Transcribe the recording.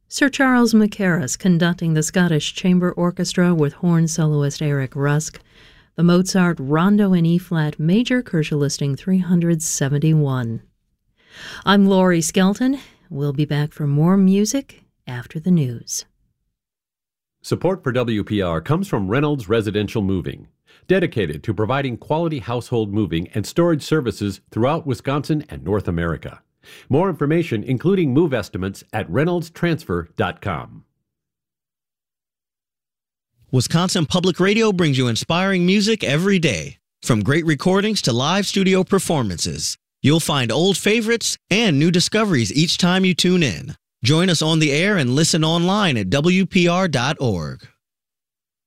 Sir Charles Mackerras conducting the Scottish Chamber Orchestra with horn soloist Eric Rusk. The Mozart Rondo in E-flat Major, Kershaw Listing 371. I'm Laurie Skelton. We'll be back for more music after the news. Support for WPR comes from Reynolds Residential Moving, dedicated to providing quality household moving and storage services throughout Wisconsin and North America. More information, including move estimates, at reynoldstransfer.com. Wisconsin Public Radio brings you inspiring music every day. From great recordings to live studio performances, you'll find old favorites and new discoveries each time you tune in. Join us on the air and listen online at WPR.org.